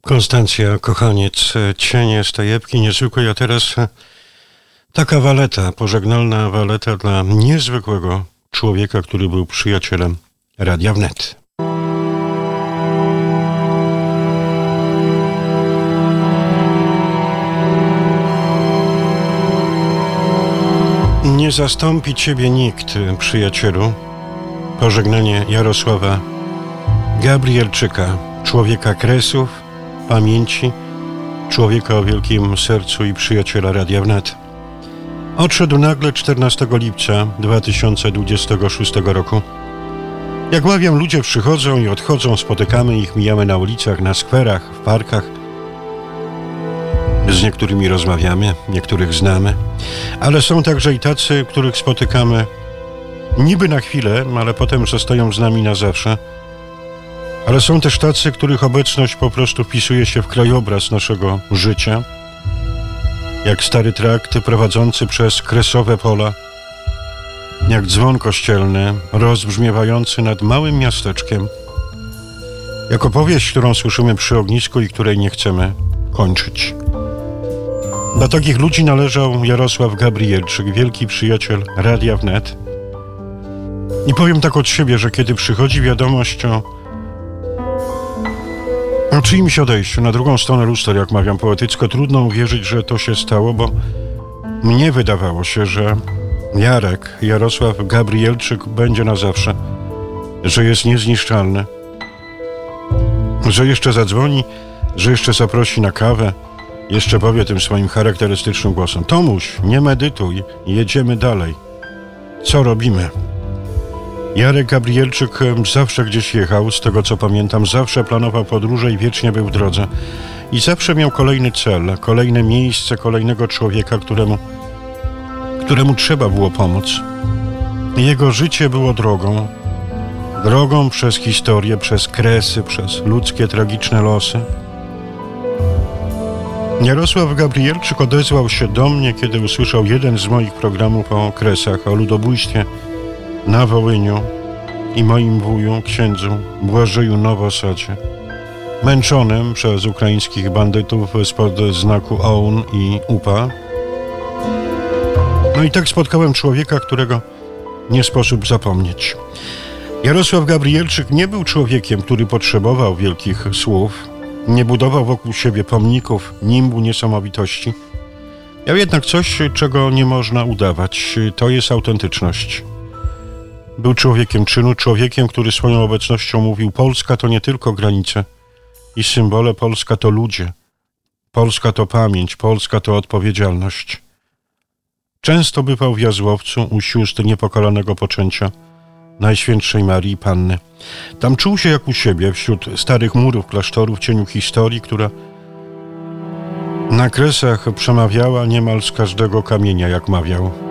Konstancja Kochaniec, Cienie Stajewki, niezwykłej, a teraz taka waleta, pożegnalna waleta dla niezwykłego człowieka, który był przyjacielem Radia Wnet. Nie zastąpi Ciebie nikt, przyjacielu. Pożegnanie Jarosława Gabrielczyka, człowieka kresów, pamięci, człowieka o wielkim sercu i przyjaciela Radia Wnet. Odszedł nagle 14 lipca 2026 roku. Jak mawiam, ludzie przychodzą i odchodzą, spotykamy ich, mijamy na ulicach, na skwerach, w parkach. Z niektórymi rozmawiamy, niektórych znamy, ale są także i tacy, których spotykamy niby na chwilę, ale potem zostają z nami na zawsze. Ale są też tacy, których obecność po prostu wpisuje się w krajobraz naszego życia, jak stary trakt prowadzący przez kresowe pola, jak dzwon kościelny rozbrzmiewający nad małym miasteczkiem, jak opowieść, którą słyszymy przy ognisku i której nie chcemy kończyć. Do takich ludzi należał Jarosław Gabrielczyk, wielki przyjaciel Radia Wnet. I powiem tak od siebie, że kiedy przychodzi wiadomość o czyimś odejściu na drugą stronę luster, jak mawiam poetycko, trudno uwierzyć, że to się stało, bo mnie wydawało się, że Jarosław Gabrielczyk będzie na zawsze, że jest niezniszczalny, że jeszcze zadzwoni, że jeszcze zaprosi na kawę, jeszcze powie tym swoim charakterystycznym głosem: Tomuś, nie medytuj, jedziemy dalej. Co robimy? Jarek Gabrielczyk zawsze gdzieś jechał, z tego co pamiętam, zawsze planował podróże i wiecznie był w drodze. I zawsze miał kolejny cel, kolejne miejsce, kolejnego człowieka, któremu trzeba było pomóc. Jego życie było drogą przez historię, przez kresy, przez ludzkie tragiczne losy. Jarosław Gabrielczyk odezwał się do mnie, kiedy usłyszał jeden z moich programów o kresach, o ludobójstwie na Wołyniu i moim wuju, księdzu Błażeju Nowosadzie, męczonym przez ukraińskich bandytów spod znaku OUN i UPA. No i tak spotkałem człowieka, którego nie sposób zapomnieć. Jarosław Gabrielczyk nie był człowiekiem, który potrzebował wielkich słów, nie budował wokół siebie pomników, nimbu niesamowitości. Miał jednak coś, czego nie można udawać. To jest autentyczność. Był człowiekiem czynu, człowiekiem, który swoją obecnością mówił: Polska to nie tylko granice i symbole, Polska to ludzie. Polska to pamięć, Polska to odpowiedzialność. Często bywał w Jazłowcu u sióstr niepokalanego poczęcia Najświętszej Marii Panny. Tam czuł się jak u siebie, wśród starych murów klasztoru, w cieniu historii, która na kresach przemawiała niemal z każdego kamienia, jak mawiał.